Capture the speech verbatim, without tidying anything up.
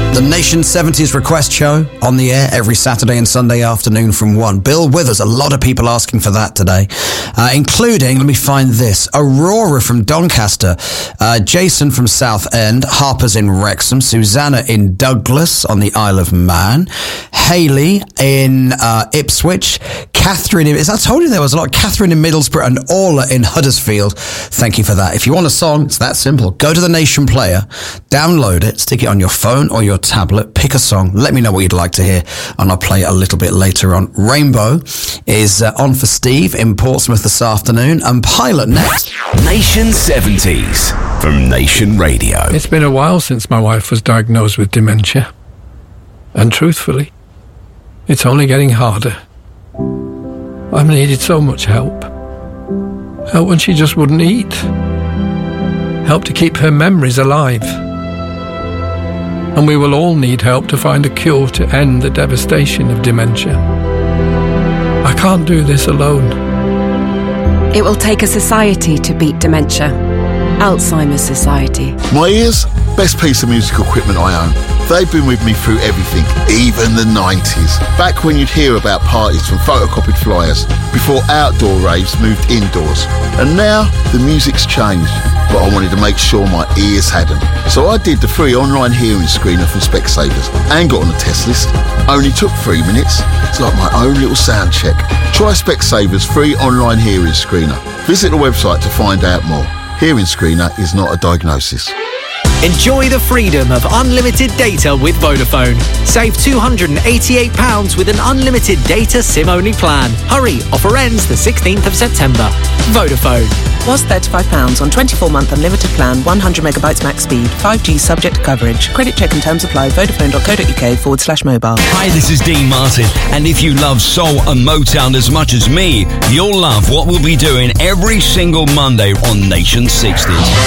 The Nation seventies Request Show on the air every Saturday and Sunday afternoon from one. Bill Withers, a lot of people asking for that today, uh, including, let me find this, Aurora from Doncaster, uh, Jason from Southend, Harper's in Wrexham, Susanna in Douglas on the Isle of Man, Hayley in uh, Ipswich, Catherine in, as I told you there was a lot, Catherine in Middlesbrough and Orla in Huddersfield. Thank you for that. If you want a song, it's that simple. Go to the Nation player, download it, stick it on your phone or your tablet, pick a song, let me know what you'd like to hear, and I'll play it a little bit later on. Rainbow is uh, on for Steve in Portsmouth this afternoon, and Pilot next. Nation seventies from Nation Radio. It's been a while since my wife was diagnosed with dementia, and truthfully, it's only getting harder. I've needed so much help. Help when she just wouldn't eat. Help to keep her memories alive. And we will all need help to find a cure to end the devastation of dementia. I can't do this alone. It will take a society to beat dementia. Alzheimer's Society. My ears, best piece of musical equipment I own. They've been with me through everything, even the nineties. Back when you'd hear about parties from photocopied flyers, before outdoor raves moved indoors. And now, the music's changed, but I wanted to make sure my ears hadn't. So I did the free online hearing screener from Specsavers and got on the test list. Only took three minutes. It's like my own little sound check. Try Specsavers free online hearing screener. Visit the website to find out more. Hearing screener is not a diagnosis. Enjoy the freedom of unlimited data with Vodafone. Save two hundred eighty-eight pounds with an unlimited data SIM-only plan. Hurry, offer ends the sixteenth of September. Vodafone. Was thirty-five pounds on twenty-four month unlimited plan, one hundred megabytes max speed, five G subject to coverage. Credit check and terms apply. Vodafone.co.uk forward slash mobile. Hi, this is Dean Martin, and if you love soul and Motown as much as me, you'll love what we'll be doing every single Monday on Nation sixties.